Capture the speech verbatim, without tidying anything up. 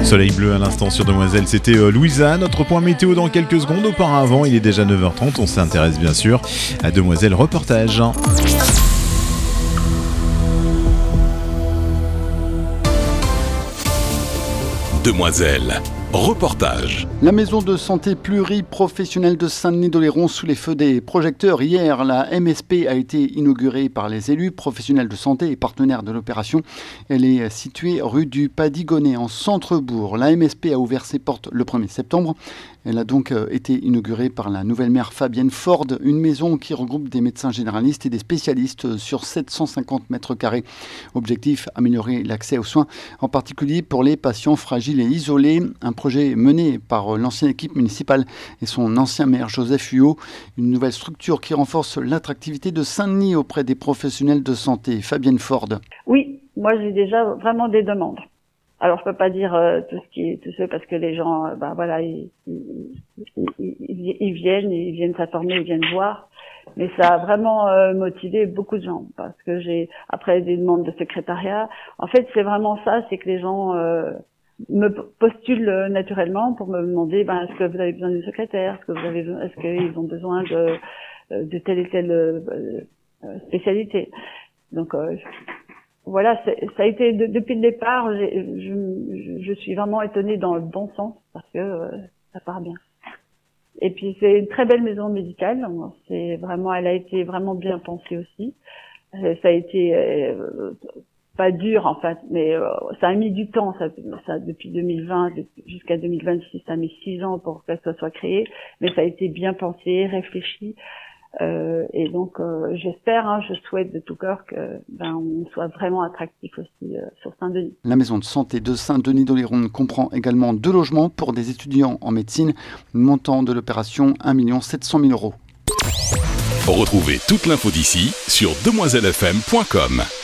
soleil bleu à l'instant sur Demoiselle, c'était euh, Louisa. Notre point météo dans quelques secondes. Auparavant, il est déjà neuf heures trente. On s'intéresse bien sûr à Demoiselle Reportage. Demoiselle Reportage. La maison de santé pluriprofessionnelle de Saint-Denis-d'Oléron sous les feux des projecteurs. Hier, la M S P a été inaugurée par les élus, professionnels de santé et partenaires de l'opération. Elle est située rue du Padigonnet en centre-bourg. La M S P a ouvert ses portes le premier septembre. Elle a donc été inaugurée par la nouvelle maire Fabienne Ford, une maison qui regroupe des médecins généralistes et des spécialistes sur sept cent cinquante mètres carrés. Objectif, améliorer l'accès aux soins, en particulier pour les patients fragiles et isolés. Un projet mené par l'ancienne équipe municipale et son ancien maire Joseph Huot. Une nouvelle structure qui renforce l'attractivité de Saint-Denis auprès des professionnels de santé. Fabienne Ford. Oui, moi j'ai déjà vraiment des demandes. Alors je peux pas dire euh, tout ce qui est tout ce parce que les gens, euh, bah voilà, ils, ils, ils, ils viennent, ils viennent s'informer, ils viennent voir. Mais ça a vraiment euh, motivé beaucoup de gens parce que j'ai après des demandes de secrétariat. En fait, c'est vraiment ça, c'est que les gens euh, me postulent naturellement pour me demander, ben est-ce que vous avez besoin d'une secrétaire, est-ce que vous avez, est-ce qu'ils ont besoin de de telle et telle euh, spécialité. Donc euh, Voilà, ça a été de, depuis le départ, je, je, je suis vraiment étonnée dans le bon sens parce que euh, ça part bien. Et puis c'est une très belle maison médicale, c'est vraiment, elle a été vraiment bien pensée aussi. Euh, ça a été euh, pas dur en fait, mais euh, ça a mis du temps, ça, ça depuis deux mille vingt jusqu'à deux mille vingt-six, ça a mis six ans pour que ça soit créé, mais ça a été bien pensé, réfléchi. Euh, et donc euh, j'espère, hein, je souhaite de tout cœur que ben on soit vraiment attractif aussi euh, sur Saint-Denis. La maison de santé de Saint-Denis-d'Oléron comprend également deux logements pour des étudiants en médecine, montant de l'opération un million sept cent mille euros. Retrouvez toute l'info d'ici sur demoiselle f m point com.